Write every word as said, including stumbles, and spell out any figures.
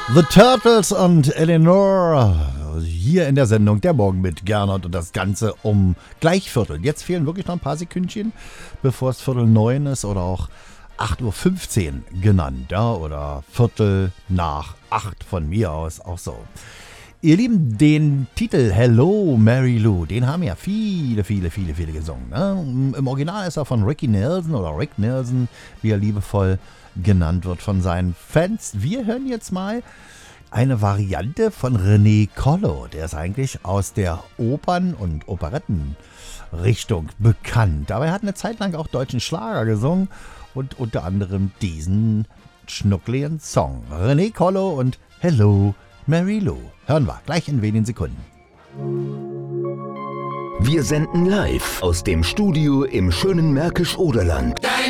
The Turtles und Eleanor hier in der Sendung Der Morgen mit Gernot und das Ganze um gleich Viertel. Jetzt fehlen wirklich noch ein paar Sekündchen, bevor es Viertel neun ist oder auch acht Uhr fünfzehn genannt, ja, oder Viertel nach acht von mir aus, auch so. Ihr Lieben, den Titel Hello Mary Lou, den haben ja viele, viele, viele, viele gesungen. Ne? Im Original ist er von Ricky Nelson oder Rick Nelson, wie er liebevoll genannt wird von seinen Fans. Wir hören jetzt mal eine Variante von René Collo. Der ist eigentlich aus der Opern- und Operettenrichtung bekannt. Aber er hat eine Zeit lang auch deutschen Schlager gesungen und unter anderem diesen schnuckligen Song. René Collo und Hello Mary Lou. Hören wir gleich in wenigen Sekunden. Wir senden live aus dem Studio im schönen Märkisch-Oderland.